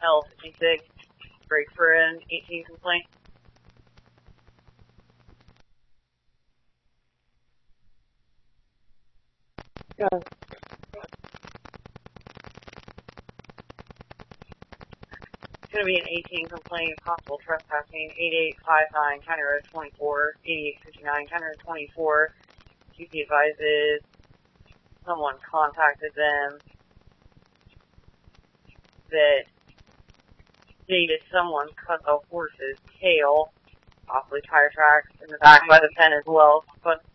L56, break for an 18 complaint. Yeah. It's going to be an 18 complaint, possible trespassing, 8859, County Road 24, 8859, County Road 24. QP advises someone contacted them that stated someone cut a horse's tail, possibly tire tracks in the back by the pen as well, but